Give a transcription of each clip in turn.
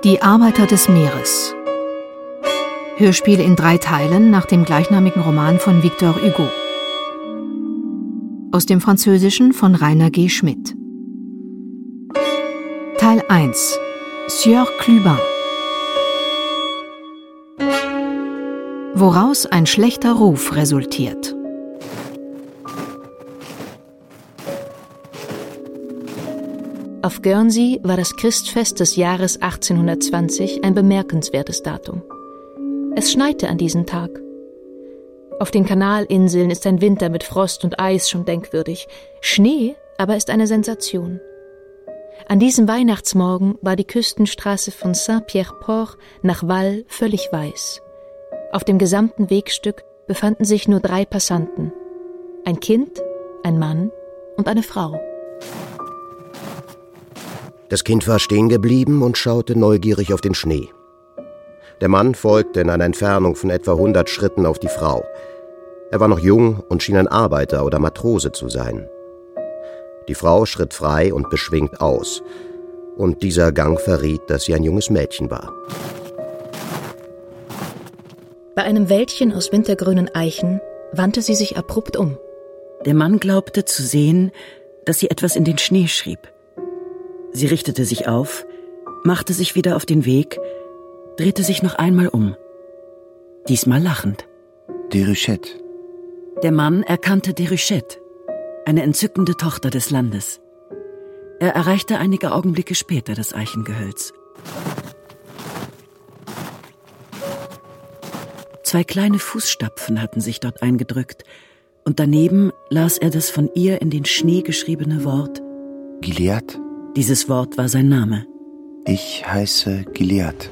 Die Arbeiter des Meeres. Hörspiel in 3 Teilen nach dem gleichnamigen Roman von Victor Hugo. Aus dem Französischen von Rainer G. Schmidt. Teil 1. Sieur Clubin. Woraus ein schlechter Ruf resultiert. Auf Guernsey war das Christfest des Jahres 1820 ein bemerkenswertes Datum. Es schneite an diesem Tag. Auf den Kanalinseln ist ein Winter mit Frost und Eis schon denkwürdig. Schnee aber ist eine Sensation. An diesem Weihnachtsmorgen war die Küstenstraße von Saint-Pierre-Port nach Val völlig weiß. Auf dem gesamten Wegstück befanden sich nur 3 Passanten. Ein Kind, ein Mann und eine Frau. Das Kind war stehen geblieben und schaute neugierig auf den Schnee. Der Mann folgte in einer Entfernung von etwa 100 Schritten auf die Frau. Er war noch jung und schien ein Arbeiter oder Matrose zu sein. Die Frau schritt frei und beschwingt aus. Und dieser Gang verriet, dass sie ein junges Mädchen war. Bei einem Wäldchen aus wintergrünen Eichen wandte sie sich abrupt um. Der Mann glaubte zu sehen, dass sie etwas in den Schnee schrieb. Sie richtete sich auf, machte sich wieder auf den Weg, drehte sich noch einmal um. Diesmal lachend. Déruchette. Der Mann erkannte Déruchette, eine entzückende Tochter des Landes. Er erreichte einige Augenblicke später das Eichengehölz. 2 kleine Fußstapfen hatten sich dort eingedrückt, und daneben las er das von ihr in den Schnee geschriebene Wort Gilliatt. Dieses Wort war sein Name. Ich heiße Gilliatt.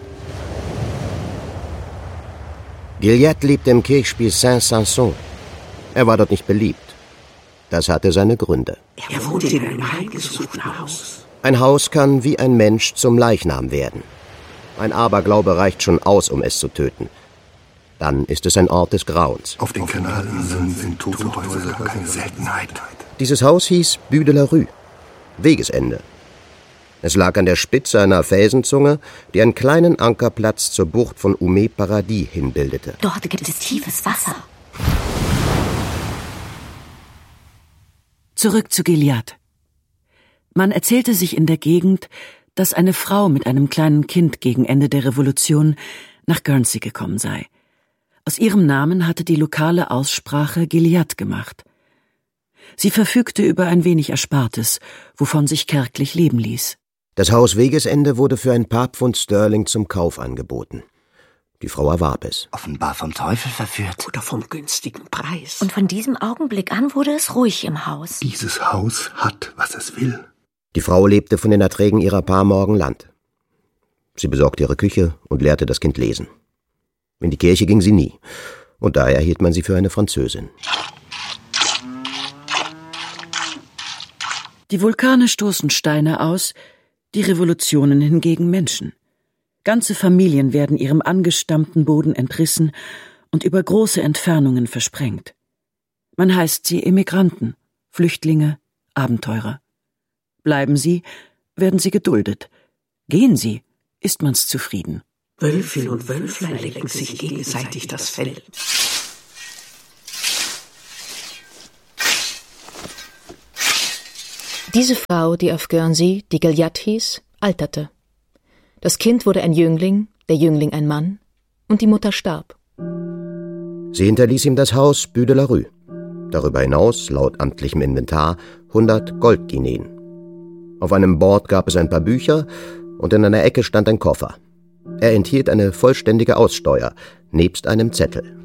Gilliatt lebte im Kirchspiel Saint-Sanson. Er war dort nicht beliebt. Das hatte seine Gründe. Er wohnte in einem heimgesuchten Haus. Ein Haus kann wie ein Mensch zum Leichnam werden. Ein Aberglaube reicht schon aus, um es zu töten. Dann ist es ein Ort des Grauens. Auf den Kanalinseln sind tote Häuser keine Seltenheit. Dieses Haus hieß Bû de la Rue, Wegesende. Es lag an der Spitze einer Felsenzunge, die einen kleinen Ankerplatz zur Bucht von Oumet-Paradis hinbildete. Dort gibt es tiefes Wasser. Zurück zu Gilliatt. Man erzählte sich in der Gegend, dass eine Frau mit einem kleinen Kind gegen Ende der Revolution nach Guernsey gekommen sei. Aus ihrem Namen hatte die lokale Aussprache Gilliatt gemacht. Sie verfügte über ein wenig Erspartes, wovon sich kärglich leben ließ. Das Haus Wegesende wurde für ein paar Pfund Sterling zum Kauf angeboten. Die Frau erwarb es. Offenbar vom Teufel verführt. Oder vom günstigen Preis. Und von diesem Augenblick an wurde es ruhig im Haus. Dieses Haus hat, was es will. Die Frau lebte von den Erträgen ihrer paar Morgen Land. Sie besorgte ihre Küche und lehrte das Kind lesen. In die Kirche ging sie nie, und daher hielt man sie für eine Französin. Die Vulkane stoßen Steine aus, die Revolutionen hingegen Menschen. Ganze Familien werden ihrem angestammten Boden entrissen und über große Entfernungen versprengt. Man heißt sie Emigranten, Flüchtlinge, Abenteurer. Bleiben sie, werden sie geduldet. Gehen sie, ist man's zufrieden. Wölfin und Wölflein lecken sich gegenseitig das Fell. Diese Frau, die auf Guernsey, die Gilliatt hieß, alterte. Das Kind wurde ein Jüngling, der Jüngling ein Mann, und die Mutter starb. Sie hinterließ ihm das Haus Bû de la Rue. Darüber hinaus, laut amtlichem Inventar, 100 Goldguineen. Auf einem Bord gab es ein paar Bücher und in einer Ecke stand ein Koffer. Er enthielt eine vollständige Aussteuer, nebst einem Zettel.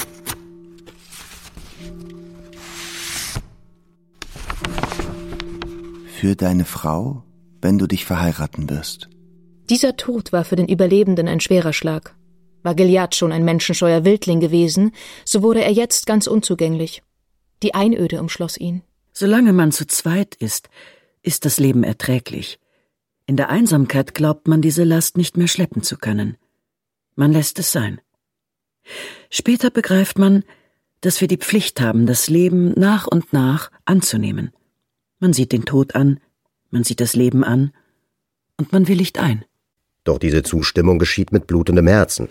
Für deine Frau, wenn du dich verheiraten wirst. Dieser Tod war für den Überlebenden ein schwerer Schlag. War Gilliatt schon ein menschenscheuer Wildling gewesen, so wurde er jetzt ganz unzugänglich. Die Einöde umschloss ihn. Solange man zu zweit ist das Leben erträglich. In der Einsamkeit glaubt man, diese Last nicht mehr schleppen zu können. Man lässt es sein. Später begreift man, dass wir die Pflicht haben, das Leben nach und nach anzunehmen. Man sieht den Tod an, man sieht das Leben an und man willigt ein. Doch diese Zustimmung geschieht mit blutendem Herzen.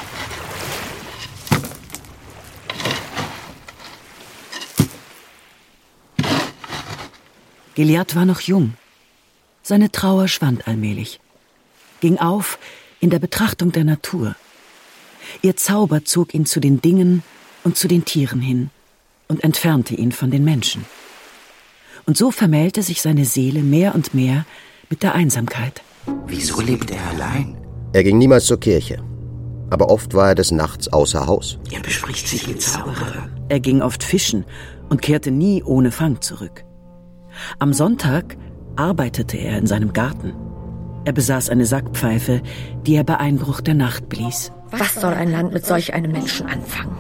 Gilliatt war noch jung. Seine Trauer schwand allmählich, ging auf in der Betrachtung der Natur. Ihr Zauber zog ihn zu den Dingen und zu den Tieren hin und entfernte ihn von den Menschen. Und so vermählte sich seine Seele mehr und mehr mit der Einsamkeit. Wieso lebt er allein? Er ging niemals zur Kirche, aber oft war er des Nachts außer Haus. Er bespricht sich mit Zauberern. Er ging oft fischen und kehrte nie ohne Fang zurück. Am Sonntag arbeitete er in seinem Garten. Er besaß eine Sackpfeife, die er bei Einbruch der Nacht blies. Was soll ein Land mit solch einem Menschen anfangen?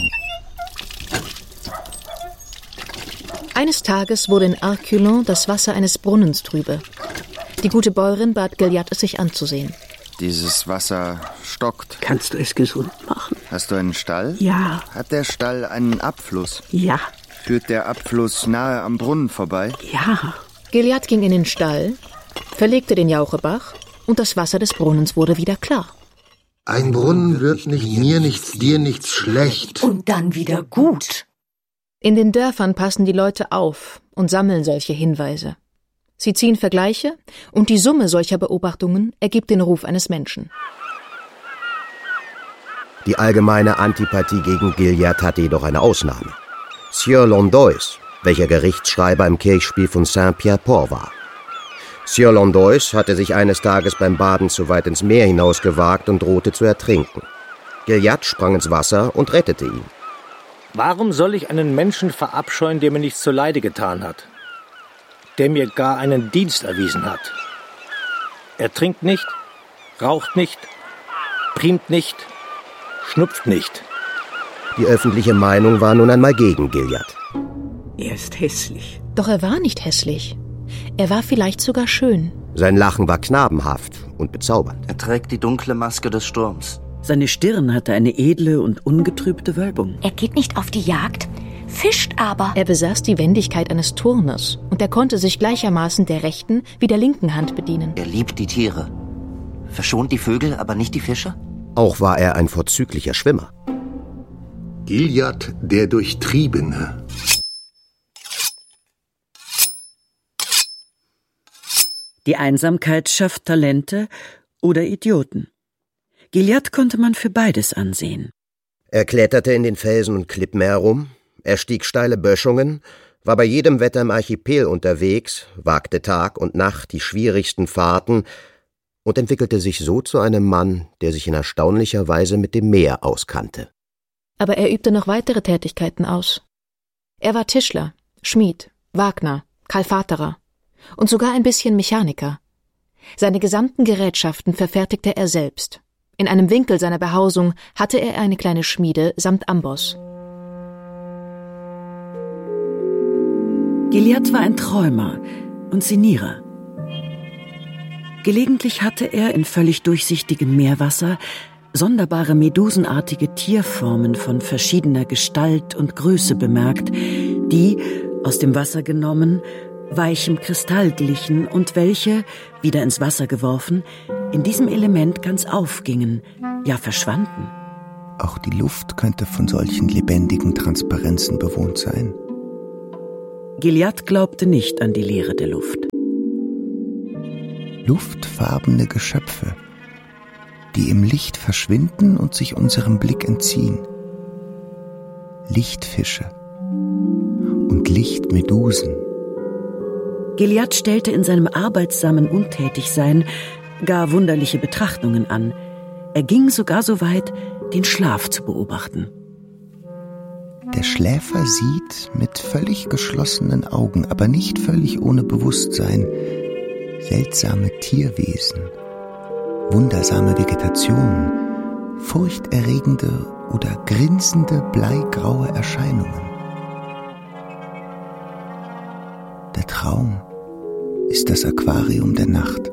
Eines Tages wurde in Arculon das Wasser eines Brunnens trübe. Die gute Bäuerin bat Gilliatt, es sich anzusehen. Dieses Wasser stockt. Kannst du es gesund machen? Hast du einen Stall? Ja. Hat der Stall einen Abfluss? Ja. Führt der Abfluss nahe am Brunnen vorbei? Ja. Gilliatt ging in den Stall, verlegte den Jauchebach und das Wasser des Brunnens wurde wieder klar. Ein Brunnen wird nicht mir nichts, dir nichts schlecht. Und dann wieder gut. In den Dörfern passen die Leute auf und sammeln solche Hinweise. Sie ziehen Vergleiche und die Summe solcher Beobachtungen ergibt den Ruf eines Menschen. Die allgemeine Antipathie gegen Gilliatt hatte jedoch eine Ausnahme. Sieur Landoys, welcher Gerichtsschreiber im Kirchspiel von Saint-Pierre-Port war. Sieur Landoys hatte sich eines Tages beim Baden zu weit ins Meer hinausgewagt und drohte zu ertrinken. Gilliatt sprang ins Wasser und rettete ihn. Warum soll ich einen Menschen verabscheuen, der mir nichts zuleide getan hat? Der mir gar einen Dienst erwiesen hat? Er trinkt nicht, raucht nicht, priemt nicht, schnupft nicht. Die öffentliche Meinung war nun einmal gegen Gilliatt. Er ist hässlich. Doch er war nicht hässlich. Er war vielleicht sogar schön. Sein Lachen war knabenhaft und bezaubernd. Er trägt die dunkle Maske des Sturms. Seine Stirn hatte eine edle und ungetrübte Wölbung. Er geht nicht auf die Jagd, fischt aber. Er besaß die Wendigkeit eines Turners und er konnte sich gleichermaßen der rechten wie der linken Hand bedienen. Er liebt die Tiere. Verschont die Vögel, aber nicht die Fische? Auch war er ein vorzüglicher Schwimmer. Gilliatt, der Durchtriebene. Die Einsamkeit schafft Talente oder Idioten. Gilliatt konnte man für beides ansehen. Er kletterte in den Felsen und Klippen herum, er stieg steile Böschungen, war bei jedem Wetter im Archipel unterwegs, wagte Tag und Nacht die schwierigsten Fahrten und entwickelte sich so zu einem Mann, der sich in erstaunlicher Weise mit dem Meer auskannte. Aber er übte noch weitere Tätigkeiten aus. Er war Tischler, Schmied, Wagner, Kalfaterer und sogar ein bisschen Mechaniker. Seine gesamten Gerätschaften verfertigte er selbst. In einem Winkel seiner Behausung hatte er eine kleine Schmiede samt Amboss. Gilliatt war ein Träumer und Sinnierer. Gelegentlich hatte er in völlig durchsichtigem Meerwasser sonderbare medusenartige Tierformen von verschiedener Gestalt und Größe bemerkt, die, aus dem Wasser genommen, weichem Kristall glichen und welche, wieder ins Wasser geworfen, in diesem Element ganz aufgingen, ja verschwanden. Auch die Luft könnte von solchen lebendigen Transparenzen bewohnt sein. Gilliatt glaubte nicht an die Leere der Luft. Luftfarbene Geschöpfe, die im Licht verschwinden und sich unserem Blick entziehen. Lichtfische und Lichtmedusen. Gilliatt stellte in seinem arbeitsamen Untätigsein gar wunderliche Betrachtungen an. Er ging sogar so weit, den Schlaf zu beobachten. Der Schläfer sieht mit völlig geschlossenen Augen, aber nicht völlig ohne Bewusstsein, seltsame Tierwesen, wundersame Vegetationen, furchterregende oder grinsende bleigraue Erscheinungen. Der Traum ist das Aquarium der Nacht.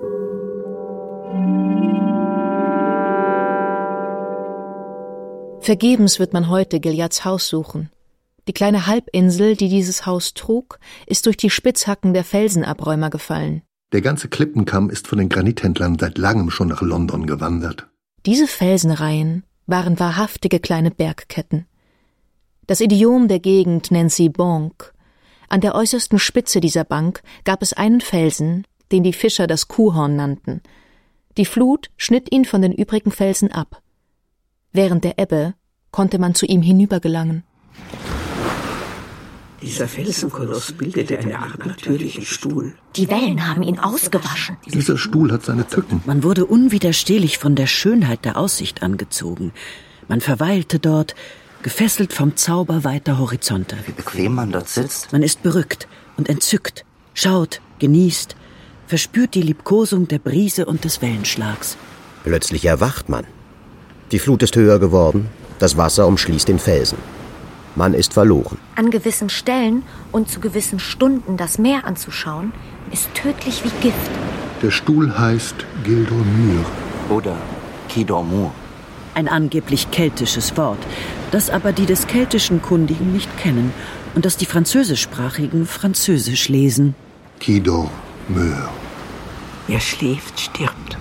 Vergebens wird man heute Gilliatts Haus suchen. Die kleine Halbinsel, die dieses Haus trug, ist durch die Spitzhacken der Felsenabräumer gefallen. Der ganze Klippenkamm ist von den Granithändlern seit langem schon nach London gewandert. Diese Felsenreihen waren wahrhaftige kleine Bergketten. Das Idiom der Gegend nennt sie Banque. An der äußersten Spitze dieser Bank gab es einen Felsen, den die Fischer das Kuhhorn nannten. Die Flut schnitt ihn von den übrigen Felsen ab. Während der Ebbe konnte man zu ihm hinübergelangen. Dieser Felsenkoloss bildete eine Art natürlichen Stuhl. Die Wellen haben ihn ausgewaschen. Dieser Stuhl hat seine Tücken. Man wurde unwiderstehlich von der Schönheit der Aussicht angezogen. Man verweilte dort, gefesselt vom Zauber weiter Horizonte. Wie bequem man dort sitzt. Man ist berückt und entzückt, schaut, genießt, verspürt die Liebkosung der Brise und des Wellenschlags. Plötzlich erwacht man. Die Flut ist höher geworden, das Wasser umschließt den Felsen. Man ist verloren. An gewissen Stellen und zu gewissen Stunden das Meer anzuschauen, ist tödlich wie Gift. Der Stuhl heißt Gildormur. Oder Quai d'Ormur. Ein angeblich keltisches Wort, das aber die des keltischen Kundigen nicht kennen und das die Französischsprachigen französisch lesen. Quai d'Ormur. Wer schläft, stirbt.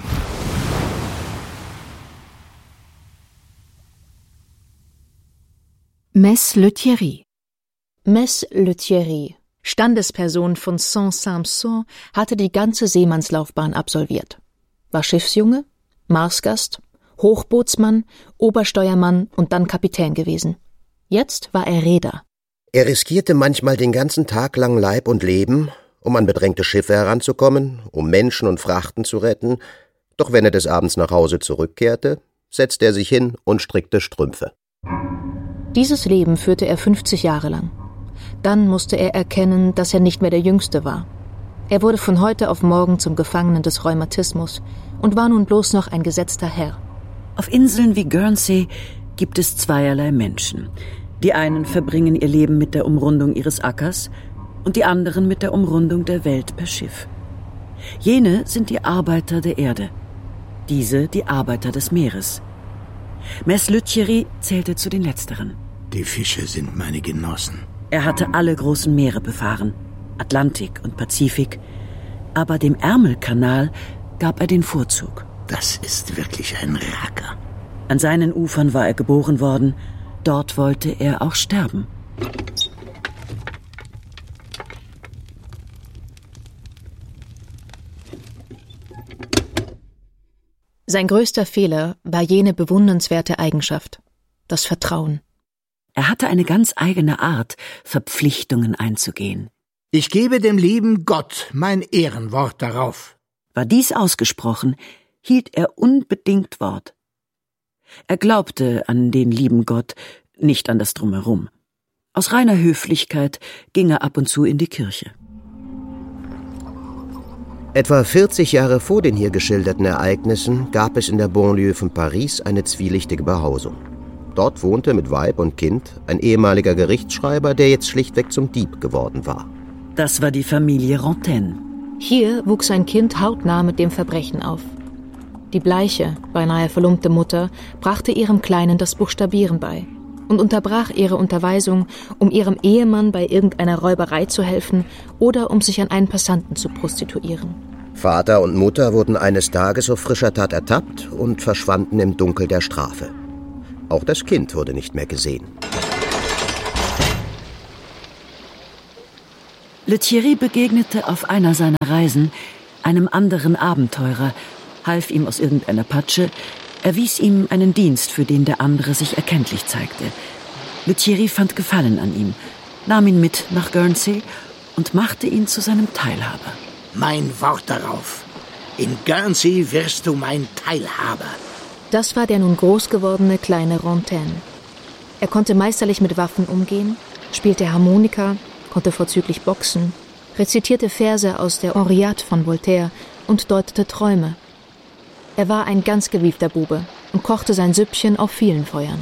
Mess Lethierry. Mess Lethierry, Standesperson von Saint-Sampson, hatte die ganze Seemannslaufbahn absolviert. War Schiffsjunge, Marsgast, Hochbootsmann, Obersteuermann und dann Kapitän gewesen. Jetzt war er Reeder. Er riskierte manchmal den ganzen Tag lang Leib und Leben, um an bedrängte Schiffe heranzukommen, um Menschen und Frachten zu retten. Doch wenn er des Abends nach Hause zurückkehrte, setzte er sich hin und strickte Strümpfe. Dieses Leben führte er 50 Jahre lang. Dann musste er erkennen, dass er nicht mehr der Jüngste war. Er wurde von heute auf morgen zum Gefangenen des Rheumatismus und war nun bloß noch ein gesetzter Herr. Auf Inseln wie Guernsey gibt es zweierlei Menschen. Die einen verbringen ihr Leben mit der Umrundung ihres Ackers und die anderen mit der Umrundung der Welt per Schiff. Jene sind die Arbeiter der Erde, diese die Arbeiter des Meeres. Mess Lethierry zählte zu den Letzteren. Die Fische sind meine Genossen. Er hatte alle großen Meere befahren, Atlantik und Pazifik, aber dem Ärmelkanal gab er den Vorzug. Das ist wirklich ein Racker. An seinen Ufern war er geboren worden, dort wollte er auch sterben. Sein größter Fehler war jene bewundernswerte Eigenschaft, das Vertrauen. Er hatte eine ganz eigene Art, Verpflichtungen einzugehen. Ich gebe dem lieben Gott mein Ehrenwort darauf. War dies ausgesprochen, hielt er unbedingt Wort. Er glaubte an den lieben Gott, nicht an das Drumherum. Aus reiner Höflichkeit ging er ab und zu in die Kirche. Etwa 40 Jahre vor den hier geschilderten Ereignissen gab es in der Banlieue von Paris eine zwielichtige Behausung. Dort wohnte mit Weib und Kind ein ehemaliger Gerichtsschreiber, der jetzt schlichtweg zum Dieb geworden war. Das war die Familie Rantaine. Hier wuchs ein Kind hautnah mit dem Verbrechen auf. Die bleiche, beinahe verlumpte Mutter brachte ihrem Kleinen das Buchstabieren bei und unterbrach ihre Unterweisung, um ihrem Ehemann bei irgendeiner Räuberei zu helfen oder um sich an einen Passanten zu prostituieren. Vater und Mutter wurden eines Tages auf frischer Tat ertappt und verschwanden im Dunkel der Strafe. Auch das Kind wurde nicht mehr gesehen. Lethierry begegnete auf einer seiner Reisen einem anderen Abenteurer, half ihm aus irgendeiner Patsche, erwies ihm einen Dienst, für den der andere sich erkenntlich zeigte. Lethierry fand Gefallen an ihm, nahm ihn mit nach Guernsey und machte ihn zu seinem Teilhaber. Mein Wort darauf. In Guernsey wirst du mein Teilhaber. Das war der nun groß gewordene kleine Rantaine. Er konnte meisterlich mit Waffen umgehen, spielte Harmonika, konnte vorzüglich boxen, rezitierte Verse aus der Henriade von Voltaire und deutete Träume. Er war ein ganz gewiefter Bube und kochte sein Süppchen auf vielen Feuern.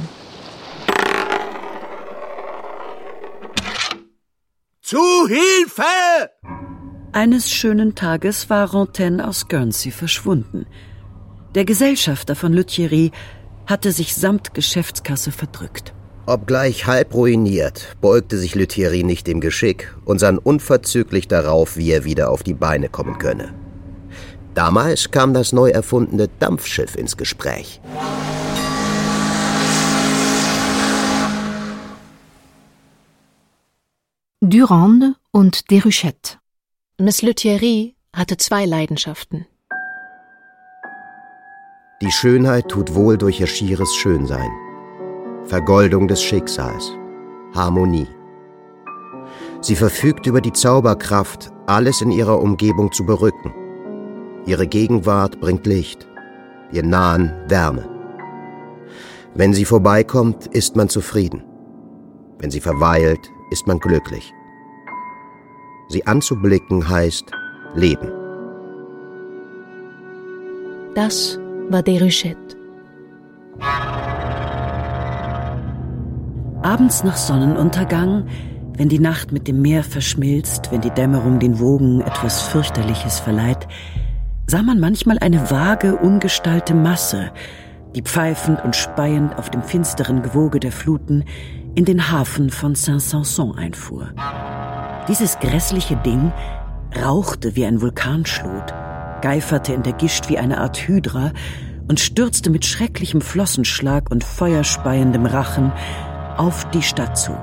Zu Hilfe! Eines schönen Tages war Rantaine aus Guernsey verschwunden. Der Gesellschafter von Lethierry hatte sich samt Geschäftskasse verdrückt. Obgleich halb ruiniert, beugte sich Lethierry nicht dem Geschick und sann unverzüglich darauf, wie er wieder auf die Beine kommen könne. Damals kam das neu erfundene Dampfschiff ins Gespräch. Durande und Déruchette. Miss Lethierry hatte 2 Leidenschaften. Die Schönheit tut wohl durch ihr schieres Schönsein. Vergoldung des Schicksals. Harmonie. Sie verfügt über die Zauberkraft, alles in ihrer Umgebung zu berücken. Ihre Gegenwart bringt Licht, ihr Nahen Wärme. Wenn sie vorbeikommt, ist man zufrieden. Wenn sie verweilt, ist man glücklich. Sie anzublicken heißt Leben. Das war Déruchette. Abends nach Sonnenuntergang, wenn die Nacht mit dem Meer verschmilzt, wenn die Dämmerung den Wogen etwas Fürchterliches verleiht, sah man manchmal eine vage, ungestallte Masse, die pfeifend und speiend auf dem finsteren Gewoge der Fluten in den Hafen von Saint-Sampson einfuhr. Dieses grässliche Ding rauchte wie ein Vulkanschlot, geiferte in der Gischt wie eine Art Hydra und stürzte mit schrecklichem Flossenschlag und feuerspeiendem Rachen auf die Stadt zu.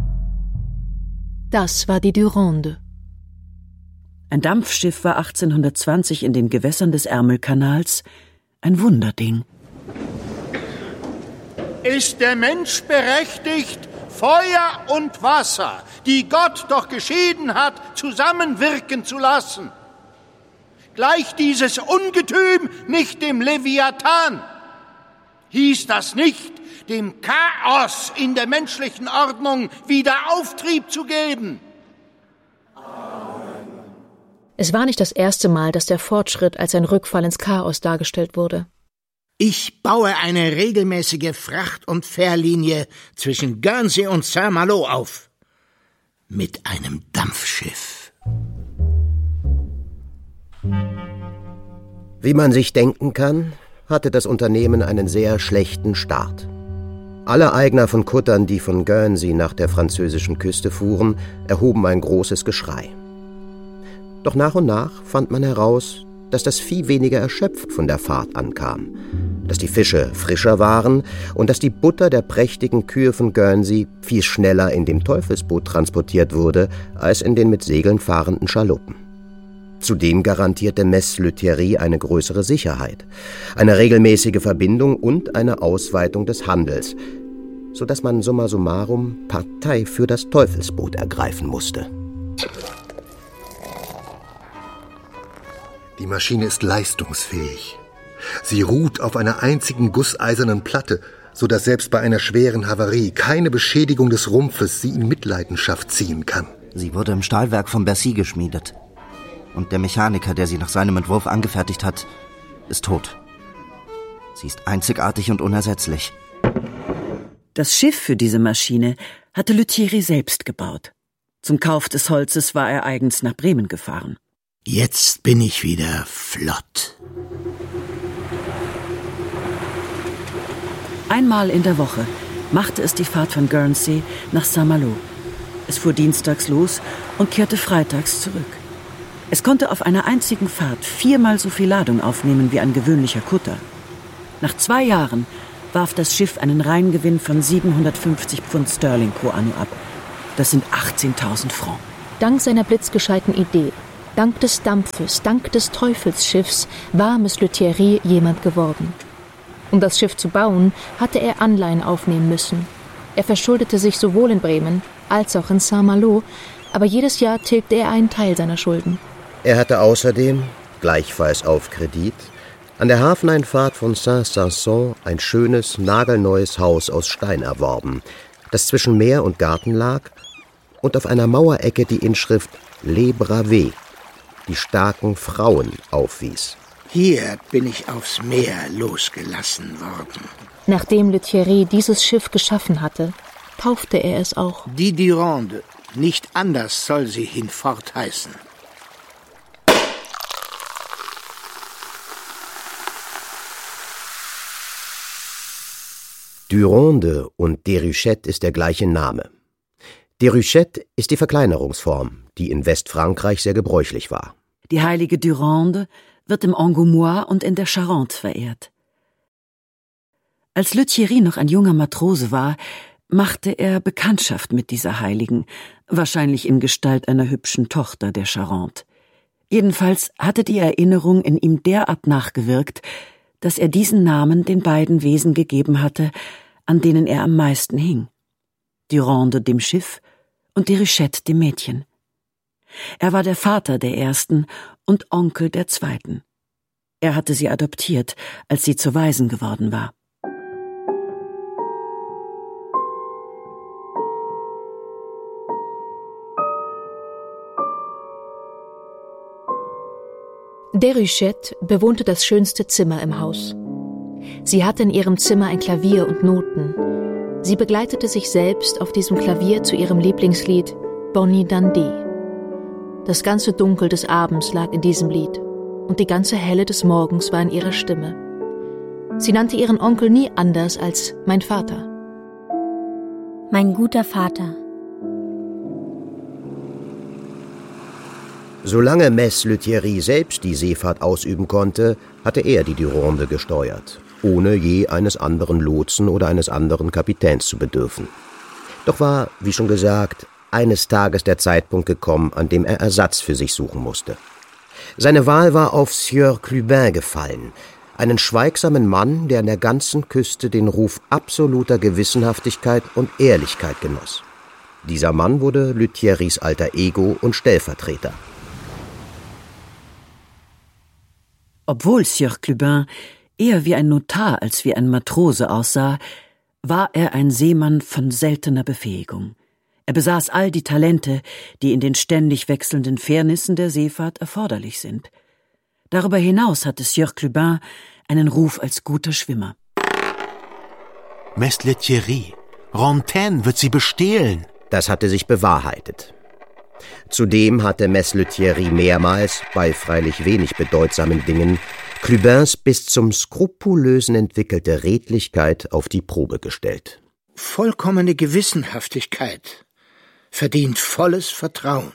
Das war die Durande. Ein Dampfschiff war 1820 in den Gewässern des Ärmelkanals ein Wunderding. Ist der Mensch berechtigt, Feuer und Wasser, die Gott doch geschieden hat, zusammenwirken zu lassen? Gleicht dieses Ungetüm nicht dem Leviathan? Hieß das nicht, dem Chaos in der menschlichen Ordnung wieder Auftrieb zu geben? Es war nicht das erste Mal, dass der Fortschritt als ein Rückfall ins Chaos dargestellt wurde. Ich baue eine regelmäßige Fracht- und Fährlinie zwischen Guernsey und Saint-Malo auf. Mit einem Dampfschiff. Wie man sich denken kann, hatte das Unternehmen einen sehr schlechten Start. Alle Eigner von Kuttern, die von Guernsey nach der französischen Küste fuhren, erhoben ein großes Geschrei. Doch nach und nach fand man heraus, dass das Vieh weniger erschöpft von der Fahrt ankam, dass die Fische frischer waren und dass die Butter der prächtigen Kühe von Guernsey viel schneller in dem Teufelsboot transportiert wurde, als in den mit Segeln fahrenden Schaluppen. Zudem garantierte Mess Lethierry eine größere Sicherheit, eine regelmäßige Verbindung und eine Ausweitung des Handels, sodass man summa summarum Partei für das Teufelsboot ergreifen musste. Die Maschine ist leistungsfähig. Sie ruht auf einer einzigen gusseisernen Platte, sodass selbst bei einer schweren Havarie keine Beschädigung des Rumpfes sie in Mitleidenschaft ziehen kann. Sie wurde im Stahlwerk von Bercy geschmiedet. Und der Mechaniker, der sie nach seinem Entwurf angefertigt hat, ist tot. Sie ist einzigartig und unersetzlich. Das Schiff für diese Maschine hatte Lethierry selbst gebaut. Zum Kauf des Holzes war er eigens nach Bremen gefahren. Jetzt bin ich wieder flott. Einmal in der Woche machte es die Fahrt von Guernsey nach Saint-Malo. Es fuhr dienstags los und kehrte freitags zurück. Es konnte auf einer einzigen Fahrt 4-mal so viel Ladung aufnehmen wie ein gewöhnlicher Kutter. Nach 2 Jahren warf das Schiff einen Reingewinn von 750 Pfund Sterling pro Anno ab. Das sind 18.000 Francs. Dank seiner blitzgescheiten Idee, dank des Dampfes, dank des Teufelsschiffs war Miss Lethierry jemand geworden. Um das Schiff zu bauen, hatte er Anleihen aufnehmen müssen. Er verschuldete sich sowohl in Bremen als auch in Saint-Malo, aber jedes Jahr tilgte er einen Teil seiner Schulden. Er hatte außerdem, gleichfalls auf Kredit, an der Hafeneinfahrt von Saint-Sampson ein schönes, nagelneues Haus aus Stein erworben, das zwischen Meer und Garten lag und auf einer Mauerecke die Inschrift Les Braves, die starken Frauen, aufwies. Hier bin ich aufs Meer losgelassen worden. Nachdem Lethierry dieses Schiff geschaffen hatte, taufte er es auch. Die Durande, nicht anders soll sie hinfort heißen. Durande und Déruchette ist der gleiche Name. Déruchette ist die Verkleinerungsform, die in Westfrankreich sehr gebräuchlich war. Die heilige Durande wird im Angoumois und in der Charente verehrt. Als Le Thierry noch ein junger Matrose war, machte er Bekanntschaft mit dieser Heiligen, wahrscheinlich in Gestalt einer hübschen Tochter der Charente. Jedenfalls hatte die Erinnerung in ihm derart nachgewirkt, dass er diesen Namen den beiden Wesen gegeben hatte, an denen er am meisten hing. Durande dem Schiff und Déruchette dem Mädchen. Er war der Vater der ersten und Onkel der zweiten. Er hatte sie adoptiert, als sie zur Waisen geworden war. Déruchette bewohnte das schönste Zimmer im Haus. Sie hatte in ihrem Zimmer ein Klavier und Noten. Sie begleitete sich selbst auf diesem Klavier zu ihrem Lieblingslied Bonnie Dundee. Das ganze Dunkel des Abends lag in diesem Lied und die ganze Helle des Morgens war in ihrer Stimme. Sie nannte ihren Onkel nie anders als mein Vater. Mein guter Vater. Solange Mess Le Thierry selbst die Seefahrt ausüben konnte, hatte er die Durande gesteuert, ohne je eines anderen Lotsen oder eines anderen Kapitäns zu bedürfen. Doch war, wie schon gesagt, eines Tages der Zeitpunkt gekommen, an dem er Ersatz für sich suchen musste. Seine Wahl war auf Sieur Clubin gefallen, einen schweigsamen Mann, der an der ganzen Küste den Ruf absoluter Gewissenhaftigkeit und Ehrlichkeit genoss. Dieser Mann wurde Le Thierrys alter Ego und Stellvertreter. Obwohl Sieur Clubin eher wie ein Notar als wie ein Matrose aussah, war er ein Seemann von seltener Befähigung. Er besaß all die Talente, die in den ständig wechselnden Fairnissen der Seefahrt erforderlich sind. Darüber hinaus hatte Sieur Clubin einen Ruf als guter Schwimmer. Mess Le Thierry, Rantaine wird sie bestehlen. Das hatte sich bewahrheitet. Zudem hatte Mess Le Thierry mehrmals, bei freilich wenig bedeutsamen Dingen, Clubins bis zum Skrupulösen entwickelte Redlichkeit auf die Probe gestellt. Vollkommene Gewissenhaftigkeit verdient volles Vertrauen.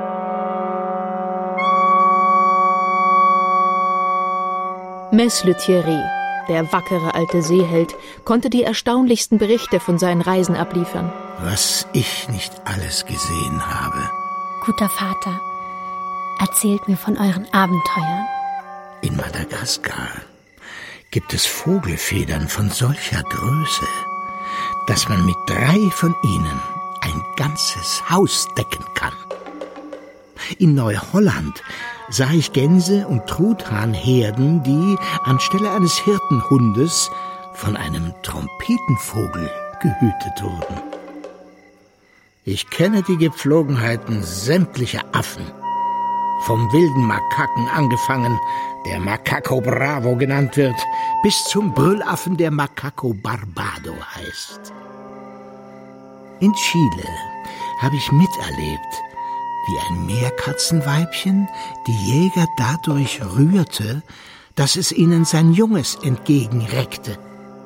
Mess Le Thierry, der wackere alte Seeheld, konnte die erstaunlichsten Berichte von seinen Reisen abliefern. Was ich nicht alles gesehen habe. Guter Vater, erzählt mir von euren Abenteuern. In Madagaskar gibt es Vogelfedern von solcher Größe, dass man mit 3 von ihnen ein ganzes Haus decken kann. In Neuholland sah ich Gänse- und Truthahnherden, die anstelle eines Hirtenhundes von einem Trompetenvogel gehütet wurden. Ich kenne die Gepflogenheiten sämtlicher Affen, vom wilden Makaken angefangen, der Macaco Bravo genannt wird, bis zum Brüllaffen, der Macaco Barbado heißt. In Chile habe ich miterlebt, wie ein Meerkatzenweibchen die Jäger dadurch rührte, dass es ihnen sein Junges entgegenreckte.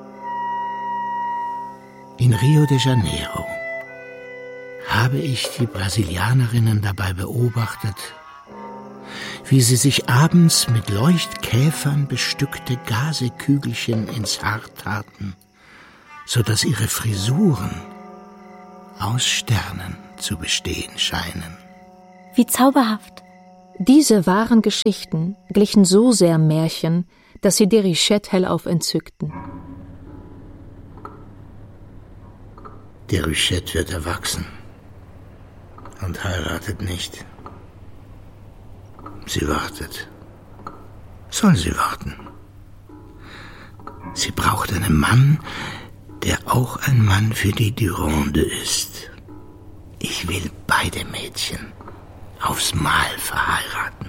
In Rio de Janeiro habe ich die Brasilianerinnen dabei beobachtet, wie sie sich abends mit Leuchtkäfern bestückte Gasekügelchen ins Haar taten, so dass ihre Frisuren aus Sternen zu bestehen scheinen. Wie zauberhaft. Diese wahren Geschichten glichen so sehr Märchen, dass sie Déruchette hellauf entzückten. Déruchette wird erwachsen und heiratet nicht. Sie wartet. Soll sie warten? Sie braucht einen Mann, der auch ein Mann für die Durande ist. Ich will beide Mädchen aufs Mal verheiraten.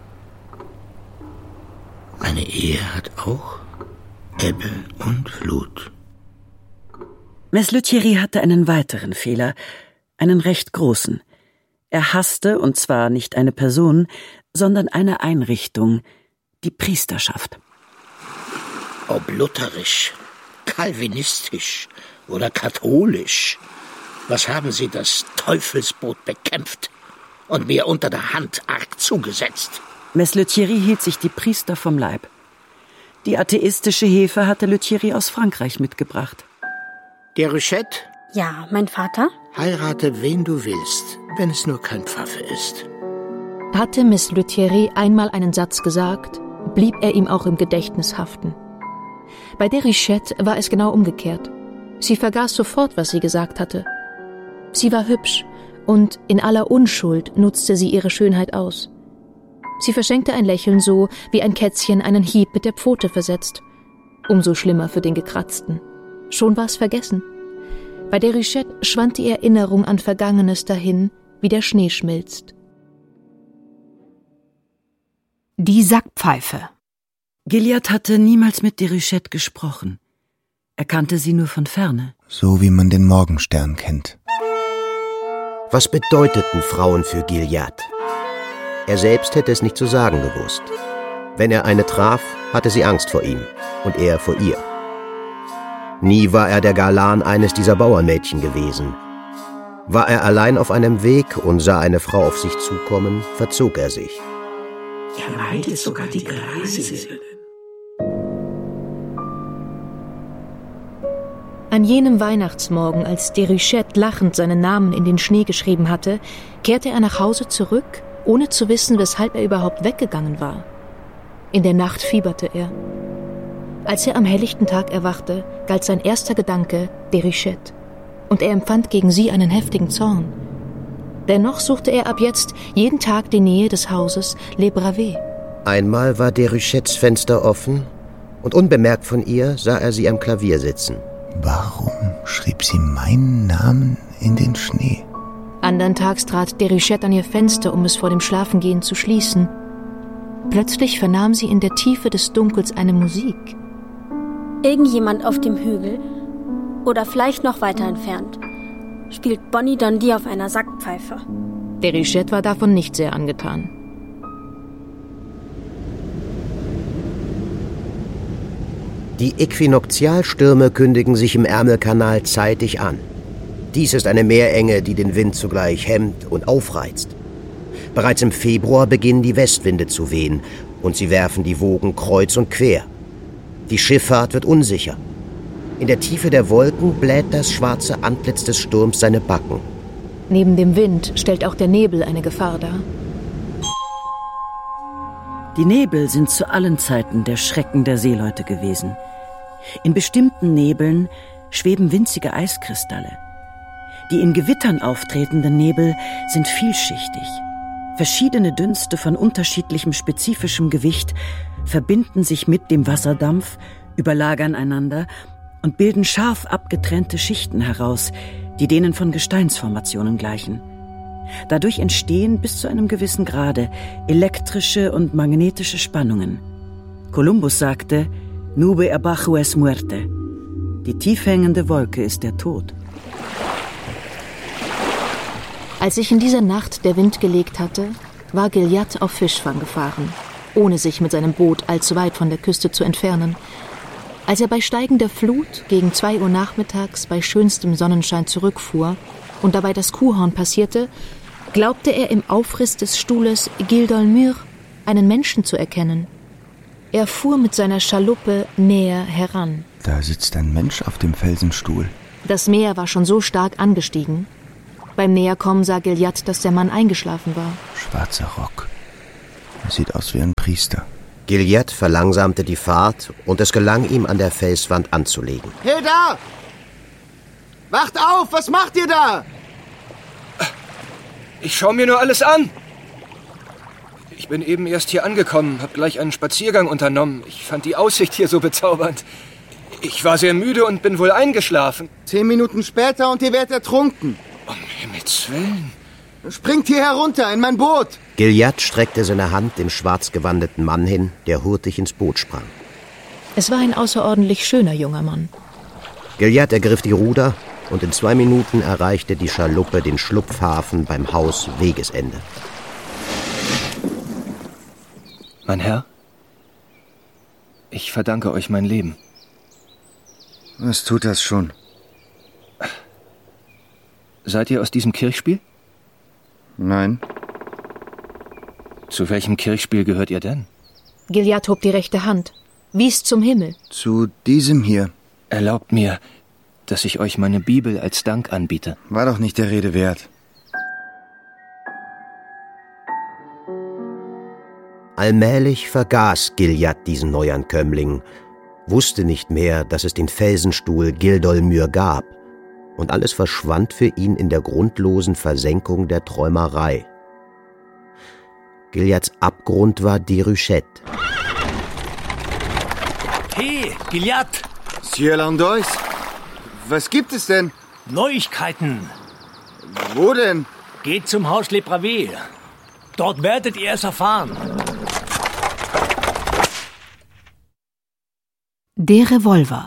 Eine Ehe hat auch Ebbe und Flut. Mess Le Thierry hatte einen weiteren Fehler, einen recht großen. Er hasste, und zwar nicht eine Person, sondern eine Einrichtung, die Priesterschaft. Ob lutherisch Calvinistisch oder katholisch. Was haben Sie das Teufelsboot bekämpft und mir unter der Hand arg zugesetzt? Mess Lethierry hielt sich die Priester vom Leib. Die atheistische Hefe hatte Lethierry aus Frankreich mitgebracht. Déruchette? Ja, mein Vater? Heirate, wen du willst, wenn es nur kein Pfaffe ist. Hatte Miss Lethierry einmal einen Satz gesagt, blieb er ihm auch im Gedächtnis haften. Bei Déruchette war es genau umgekehrt. Sie vergaß sofort, was sie gesagt hatte. Sie war hübsch und in aller Unschuld nutzte sie ihre Schönheit aus. Sie verschenkte ein Lächeln so, wie ein Kätzchen einen Hieb mit der Pfote versetzt. Umso schlimmer für den Gekratzten. Schon war's vergessen. Bei Déruchette schwand die Erinnerung an Vergangenes dahin, wie der Schnee schmilzt. Die Sackpfeife. Gilliatt hatte niemals mit Déruchette gesprochen. Er kannte sie nur von ferne. So wie man den Morgenstern kennt. Was bedeuteten Frauen für Gilliatt? Er selbst hätte es nicht zu sagen gewusst. Wenn er eine traf, hatte sie Angst vor ihm und er vor ihr. Nie war er der Galan eines dieser Bauernmädchen gewesen. War er allein auf einem Weg und sah eine Frau auf sich zukommen, verzog er sich. Er meidet sogar die Greise. An jenem Weihnachtsmorgen, als Déruchette lachend seinen Namen in den Schnee geschrieben hatte, kehrte er nach Hause zurück, ohne zu wissen, weshalb er überhaupt weggegangen war. In der Nacht fieberte er. Als er am helllichten Tag erwachte, galt sein erster Gedanke Déruchette. Und er empfand gegen sie einen heftigen Zorn. Dennoch suchte er ab jetzt jeden Tag die Nähe des Hauses Les Bravées. Einmal war Déruchettes Fenster offen und unbemerkt von ihr sah er sie am Klavier sitzen. Warum schrieb sie meinen Namen in den Schnee? Andern Tags trat Déruchette an ihr Fenster, um es vor dem Schlafengehen zu schließen. Plötzlich vernahm sie in der Tiefe des Dunkels eine Musik. Irgendjemand auf dem Hügel oder vielleicht noch weiter entfernt spielt Bonnie Dundee auf einer Sackpfeife. Déruchette war davon nicht sehr angetan. Die Äquinoktialstürme kündigen sich im Ärmelkanal zeitig an. Dies ist eine Meerenge, die den Wind zugleich hemmt und aufreizt. Bereits im Februar beginnen die Westwinde zu wehen und sie werfen die Wogen kreuz und quer. Die Schifffahrt wird unsicher. In der Tiefe der Wolken bläht das schwarze Antlitz des Sturms seine Backen. Neben dem Wind stellt auch der Nebel eine Gefahr dar. Die Nebel sind zu allen Zeiten der Schrecken der Seeleute gewesen. In bestimmten Nebeln schweben winzige Eiskristalle. Die in Gewittern auftretenden Nebel sind vielschichtig. Verschiedene Dünste von unterschiedlichem spezifischem Gewicht verbinden sich mit dem Wasserdampf, überlagern einander und bilden scharf abgetrennte Schichten heraus, die denen von Gesteinsformationen gleichen. Dadurch entstehen bis zu einem gewissen Grade elektrische und magnetische Spannungen. Kolumbus sagte, Nube abajo es muerte. Die tief hängende Wolke ist der Tod. Als sich in dieser Nacht der Wind gelegt hatte, war Gilliatt auf Fischfang gefahren, ohne sich mit seinem Boot allzu weit von der Küste zu entfernen. Als er bei steigender Flut gegen 2 Uhr nachmittags bei schönstem Sonnenschein zurückfuhr und dabei das Kuhhorn passierte, glaubte er im Aufriss des Stuhles Gilles d'Olmure einen Menschen zu erkennen. Er fuhr mit seiner Schaluppe näher heran. Da sitzt ein Mensch auf dem Felsenstuhl. Das Meer war schon so stark angestiegen. Beim Näherkommen sah Gilliatt, dass der Mann eingeschlafen war. Schwarzer Rock. Er sieht aus wie ein Priester. Gilliatt verlangsamte die Fahrt und es gelang ihm, an der Felswand anzulegen. Hey da! Wacht auf! Was macht ihr da? Ich schaue mir nur alles an. Ich bin eben erst hier angekommen, habe gleich einen Spaziergang unternommen. Ich fand die Aussicht hier so bezaubernd. Ich war sehr müde und bin wohl eingeschlafen. 10 Minuten später und ihr werdet ertrunken. Um Himmels Willen. Springt hier herunter, in mein Boot. Gilliatt streckte seine Hand dem schwarz gewandeten Mann hin, der hurtig ins Boot sprang. Es war ein außerordentlich schöner junger Mann. Gilliatt ergriff die Ruder und in 2 Minuten erreichte die Schaluppe den Schlupfhafen beim Haus Wegesende. Mein Herr, ich verdanke euch mein Leben. Was tut das schon? Seid ihr aus diesem Kirchspiel? Nein. Zu welchem Kirchspiel gehört ihr denn? Gilliatt hob die rechte Hand, wies zum Himmel. Zu diesem hier. Erlaubt mir, dass ich euch meine Bibel als Dank anbiete. War doch nicht der Rede wert. Allmählich vergaß Gilliatt diesen Neuankömmling, wusste nicht mehr, dass es den Felsenstuhl Gildolmür gab, und alles verschwand für ihn in der grundlosen Versenkung der Träumerei. Gilliatts Abgrund war Déruchette. Hey, Gilliatt! Sieur Landois, was gibt es denn? Neuigkeiten. Wo denn? Geht zum Haus Le Pravé. Dort werdet ihr es erfahren. Der Revolver.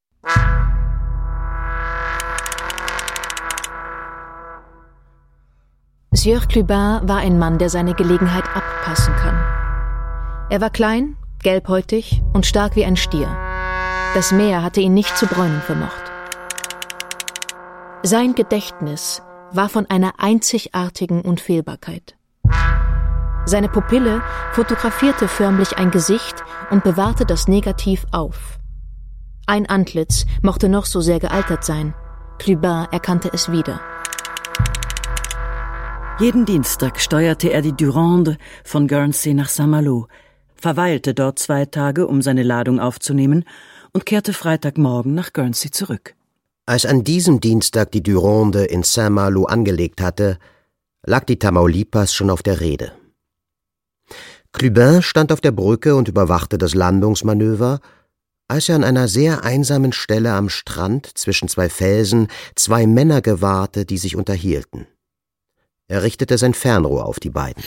Sieur Clubin war ein Mann, der seine Gelegenheit abpassen kann. Er war klein, gelbhäutig und stark wie ein Stier. Das Meer hatte ihn nicht zu bräunen vermocht. Sein Gedächtnis war von einer einzigartigen Unfehlbarkeit. Seine Pupille fotografierte förmlich ein Gesicht und bewahrte das Negativ auf. Ein Antlitz mochte noch so sehr gealtert sein. Clubin erkannte es wieder. Jeden Dienstag steuerte er die Durande von Guernsey nach Saint-Malo, verweilte dort 2 Tage, um seine Ladung aufzunehmen, und kehrte Freitagmorgen nach Guernsey zurück. Als an diesem Dienstag die Durande in Saint-Malo angelegt hatte, lag die Tamaulipas schon auf der Reede. Clubin stand auf der Brücke und überwachte das Landungsmanöver, als er an einer sehr einsamen Stelle am Strand zwischen 2 Felsen 2 Männer gewahrte, die sich unterhielten. Er richtete sein Fernrohr auf die beiden.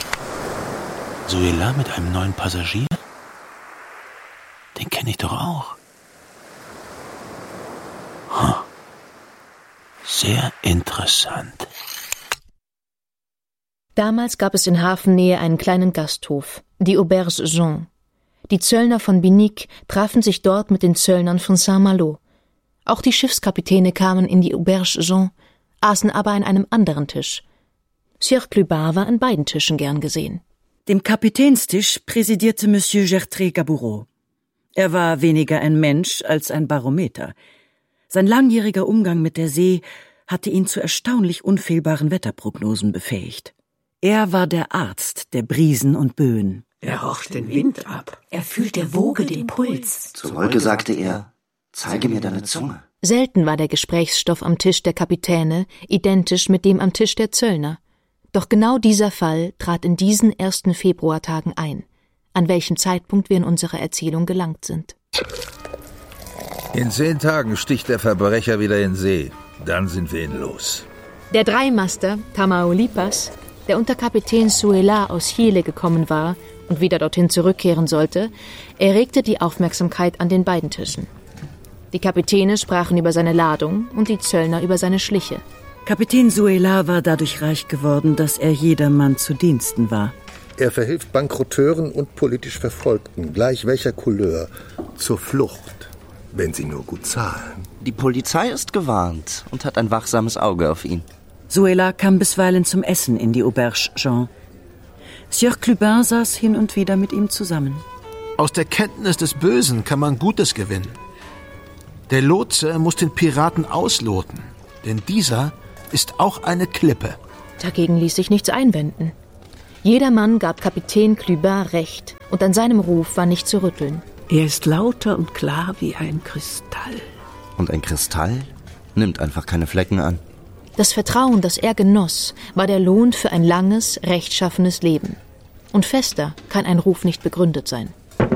Suela mit einem neuen Passagier? Den kenne ich doch auch. Sehr interessant. Damals gab es in Hafennähe einen kleinen Gasthof, die Auberge Jean. Die Zöllner von Binic trafen sich dort mit den Zöllnern von Saint-Malo. Auch die Schiffskapitäne kamen in die Auberge Jean, aßen aber an einem anderen Tisch. Sieur Clubin war an beiden Tischen gern gesehen. Dem Kapitänstisch präsidierte Monsieur Gertrais Gaboureau. Er war weniger ein Mensch als ein Barometer. Sein langjähriger Umgang mit der See hatte ihn zu erstaunlich unfehlbaren Wetterprognosen befähigt. Er war der Arzt der Brisen und Böen. Er horcht den Wind ab. Er fühlt der Woge den Puls. Zur Wolke sagte er, zeige mir deine Zunge. Selten war der Gesprächsstoff am Tisch der Kapitäne identisch mit dem am Tisch der Zöllner. Doch genau dieser Fall trat in diesen ersten Februartagen ein, an welchem Zeitpunkt wir in unserer Erzählung gelangt sind. In 10 Tagen sticht der Verbrecher wieder in See. Dann sind wir ihn los. Der Dreimaster Tamaulipas, der unter Kapitän Suela aus Chile gekommen war und wieder dorthin zurückkehren sollte, erregte die Aufmerksamkeit an den beiden Tischen. Die Kapitäne sprachen über seine Ladung und die Zöllner über seine Schliche. Kapitän Suela war dadurch reich geworden, dass er jedermann zu Diensten war. Er verhilft Bankerotteuren und politisch Verfolgten, gleich welcher Couleur, zur Flucht, wenn sie nur gut zahlen. Die Polizei ist gewarnt und hat ein wachsames Auge auf ihn. Suela kam bisweilen zum Essen in die Auberge Jean. Sieur Clubin saß hin und wieder mit ihm zusammen. Aus der Kenntnis des Bösen kann man Gutes gewinnen. Der Lotse muss den Piraten ausloten, denn dieser ist auch eine Klippe. Dagegen ließ sich nichts einwenden. Jeder Mann gab Kapitän Clubin recht, und an seinem Ruf war nicht zu rütteln. Er ist lauter und klar wie ein Kristall. Und ein Kristall nimmt einfach keine Flecken an. Das Vertrauen, das er genoss, war der Lohn für ein langes, rechtschaffenes Leben. Und fester kann ein Ruf nicht begründet sein.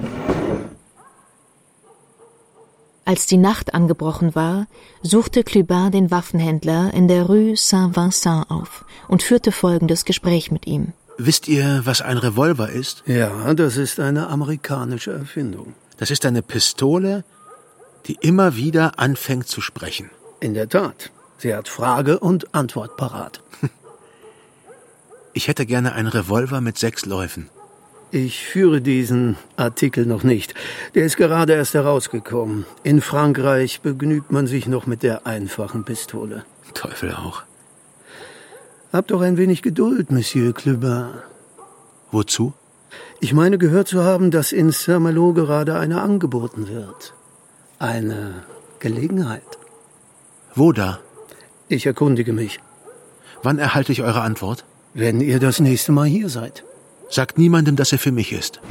Als die Nacht angebrochen war, suchte Clubin den Waffenhändler in der Rue Saint-Vincent auf und führte folgendes Gespräch mit ihm. Wisst ihr, was ein Revolver ist? Ja, das ist eine amerikanische Erfindung. Das ist eine Pistole, die immer wieder anfängt zu sprechen. In der Tat. Sie hat Frage und Antwort parat. Ich hätte gerne einen Revolver mit 6 Läufen. Ich führe diesen Artikel noch nicht. Der ist gerade erst herausgekommen. In Frankreich begnügt man sich noch mit der einfachen Pistole. Teufel auch. Habt doch ein wenig Geduld, Monsieur Clubin. Wozu? Ich meine gehört zu haben, dass in Saint-Malo gerade eine angeboten wird. Eine Gelegenheit. Wo da? Ich erkundige mich. Wann erhalte ich eure Antwort? Wenn ihr das nächste Mal hier seid. Sagt niemandem, dass er für mich ist.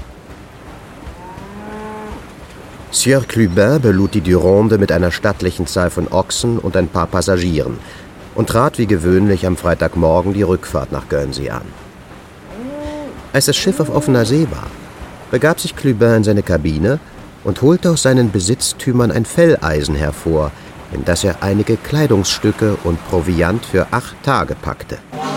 Sieur Clubin belud die Durande mit einer stattlichen Zahl von Ochsen und ein paar Passagieren und trat wie gewöhnlich am Freitagmorgen die Rückfahrt nach Guernsey an. Als das Schiff auf offener See war, begab sich Clubin in seine Kabine und holte aus seinen Besitztümern ein Felleisen hervor, in das er einige Kleidungsstücke und Proviant für 8 Tage packte.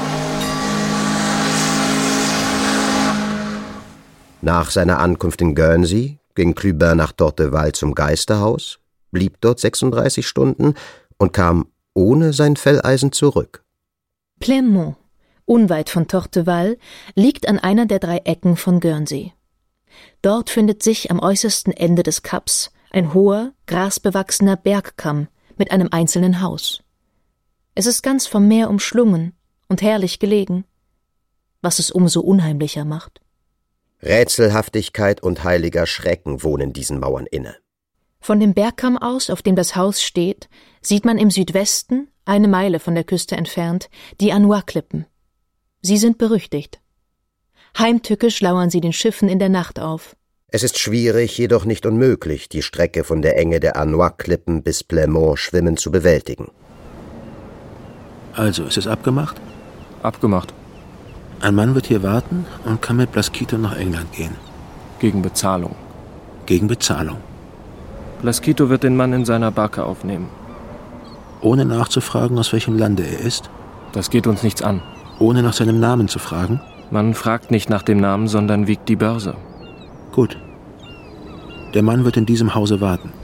Nach seiner Ankunft in Guernsey ging Clubin nach Torteval zum Geisterhaus, blieb dort 36 Stunden und kam ohne sein Felleisen zurück. Pleinmont, unweit von Torteval, liegt an einer der 3 Ecken von Guernsey. Dort findet sich am äußersten Ende des Kaps ein hoher, grasbewachsener Bergkamm mit einem einzelnen Haus. Es ist ganz vom Meer umschlungen und herrlich gelegen, was es umso unheimlicher macht. Rätselhaftigkeit und heiliger Schrecken wohnen diesen Mauern inne. Von dem Bergkamm aus, auf dem das Haus steht, sieht man im Südwesten, 1 Meile von der Küste entfernt, die Anois-Klippen. Sie sind berüchtigt. Heimtückisch lauern sie den Schiffen in der Nacht auf. Es ist schwierig, jedoch nicht unmöglich, die Strecke von der Enge der Anois-Klippen bis Pleinmont schwimmend zu bewältigen. Also, ist es abgemacht? Abgemacht. Ein Mann wird hier warten und kann mit Blasquito nach England gehen. Gegen Bezahlung. Gegen Bezahlung. Blasquito wird den Mann in seiner Barke aufnehmen. Ohne nachzufragen, aus welchem Lande er ist? Das geht uns nichts an. Ohne nach seinem Namen zu fragen? Man fragt nicht nach dem Namen, sondern wiegt die Börse. Gut. Der Mann wird in diesem Hause warten.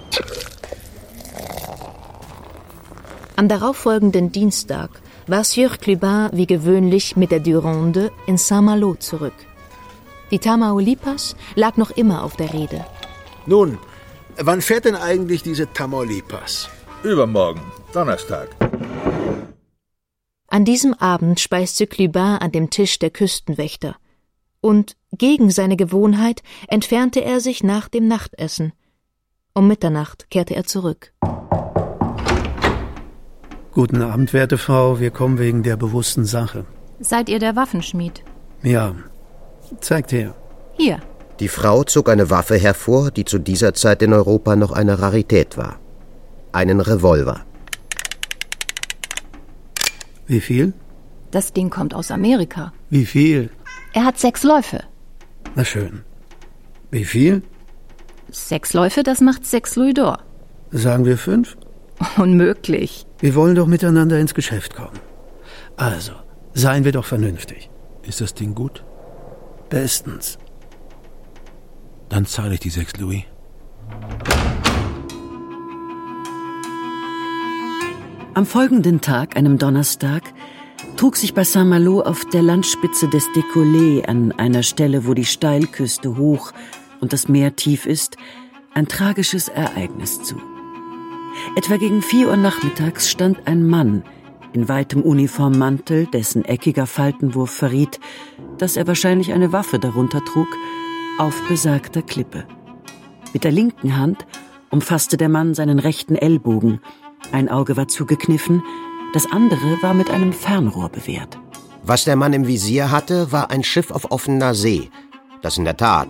Am darauffolgenden Dienstag war Sieur Clubin wie gewöhnlich mit der Durande in Saint-Malo zurück. Die Tamaulipas lag noch immer auf der Rede. Nun, wann fährt denn eigentlich diese Tamaulipas? Übermorgen, Donnerstag. An diesem Abend speiste Clubin an dem Tisch der Küstenwächter. Und gegen seine Gewohnheit entfernte er sich nach dem Nachtessen. Um Mitternacht kehrte er zurück. Guten Abend, werte Frau. Wir kommen wegen der bewussten Sache. Seid ihr der Waffenschmied? Ja. Zeigt her. Hier. Die Frau zog eine Waffe hervor, die zu dieser Zeit in Europa noch eine Rarität war. Einen Revolver. Wie viel? Das Ding kommt aus Amerika. Wie viel? Er hat 6 Läufe. Na schön. Wie viel? 6 Läufe, das macht 6 Louis d'Or. Sagen wir 5? Unmöglich. Wir wollen doch miteinander ins Geschäft kommen. Also, seien wir doch vernünftig. Ist das Ding gut? Bestens. Dann zahle ich die 6 Louis. Am folgenden Tag, einem Donnerstag, trug sich bei Saint-Malo auf der Landspitze des Décollé, an einer Stelle, wo die Steilküste hoch und das Meer tief ist, ein tragisches Ereignis zu. Etwa gegen 4 Uhr nachmittags stand ein Mann in weitem Uniformmantel, dessen eckiger Faltenwurf verriet, dass er wahrscheinlich eine Waffe darunter trug, auf besagter Klippe. Mit der linken Hand umfasste der Mann seinen rechten Ellbogen. Ein Auge war zugekniffen, das andere war mit einem Fernrohr bewehrt. Was der Mann im Visier hatte, war ein Schiff auf offener See, das in der Tat